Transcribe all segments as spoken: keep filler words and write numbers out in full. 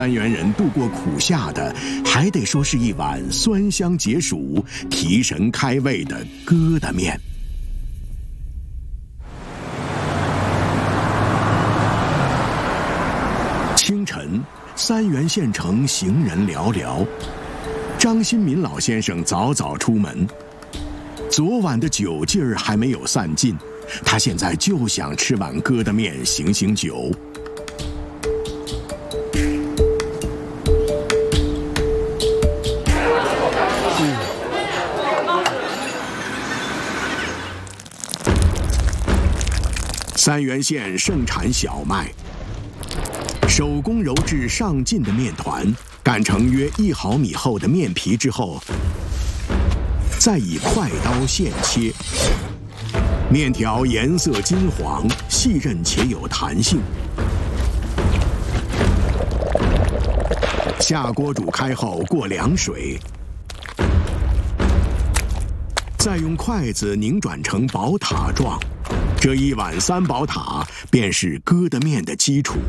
三原人度过苦夏的，还得说是一碗酸香解暑、提神开胃的疙瘩面。清晨，三原县城行人寥寥，张新民老先生早早出门。昨晚的酒劲儿还没有散尽，他现在就想吃碗疙瘩面醒醒酒。三原县盛产小麦，手工揉制上劲的面团，擀成约一毫米厚的面皮之后，再以快刀现切，面条颜色金黄，细韧且有弹性。下锅煮开后过凉水，再用筷子拧转成宝塔状。这一碗三宝塔便是疙瘩面的基础。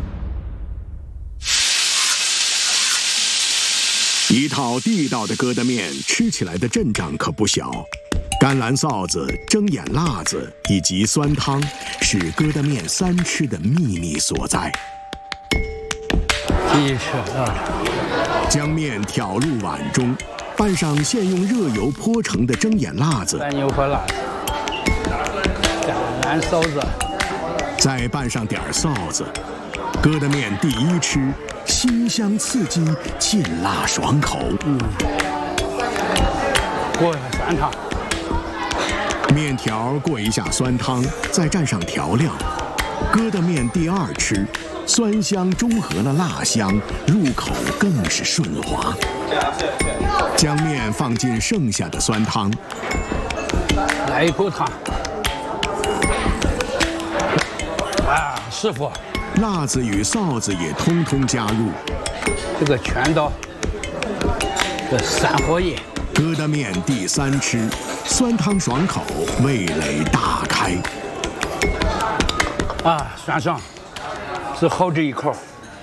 一套地道的疙瘩面吃起来的阵仗可不小，甘蓝臊子、蒸眼辣子以及酸汤是疙瘩面三吃的秘密所在。 继续吃啊！ 将面挑入碗中，拌上现用热油泼成的蒸眼辣子， 番牛和辣子。蓝臊子， 再拌上点臊子，疙瘩面第一吃，辛香刺激，劲辣爽口。 嗯，过一下酸汤， 面条过一下酸汤，再蘸上调料。疙瘩面第二吃，酸香中和了辣香，入口更是顺滑。将面放进剩下的酸汤， 来一口汤。啊，师傅， 辣子与臊子也通通加入。 这个全刀，这三合一。 疙瘩面第三吃，酸汤爽口，味蕾大开。 啊，算上，是好这一口。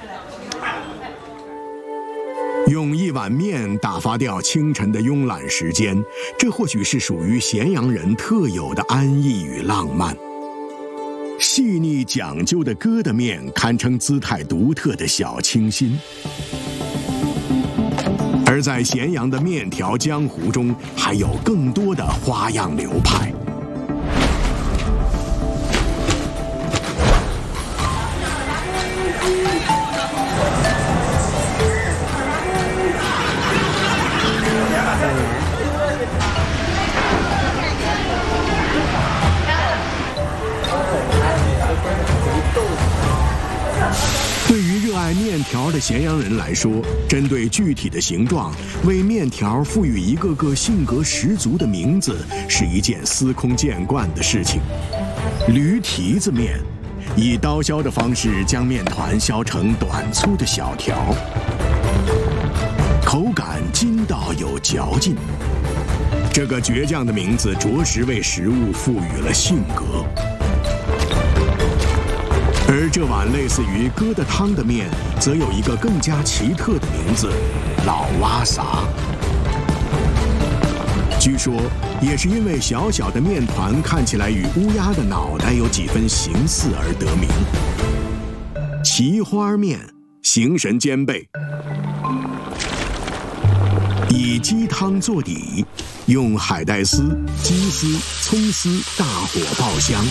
用一碗面打发掉清晨的慵懒时间，这或许是属于咸阳人特有的安逸与浪漫。细腻讲究的疙瘩面堪称姿态独特的小清新，而在咸阳的面条江湖中，还有更多的花样流派。对于热爱面条的咸阳人来说，针对具体的形状，为面条赋予一个个性格十足的名字，是一件司空见惯的事情。驴蹄子面，以刀削的方式将面团削成短粗的小条，口感筋道有嚼劲。这个倔强的名字着实为食物赋予了性格。而这碗类似于疙瘩汤的面，则有一个更加奇特的名字——老蛙撒。据说，也是因为小小的面团看起来与乌鸦的脑袋有几分形似而得名。奇花面，形神兼备，以鸡汤做底，用海带丝、鸡丝、葱丝大火爆香。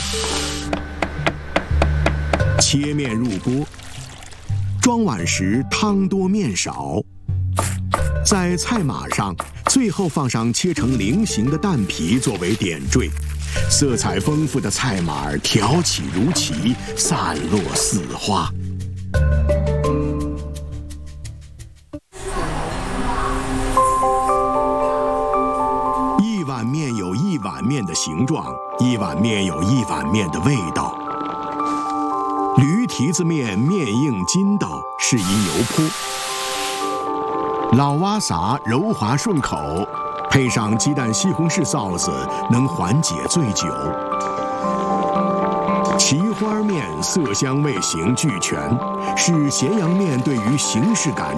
切面入锅，装碗时汤多面少，在菜码上最后放上切成菱形的蛋皮作为点缀，色彩丰富的菜码挑起如旗，散落似花。一碗面有一碗面的形状，一碗面有一碗面的味道。驴蹄子面面硬筋道，适宜油泼。老蛙撒柔滑顺口，配上鸡蛋西红柿臊子，能缓解醉酒。 奇花面色香味形俱全，是咸阳面对于形式感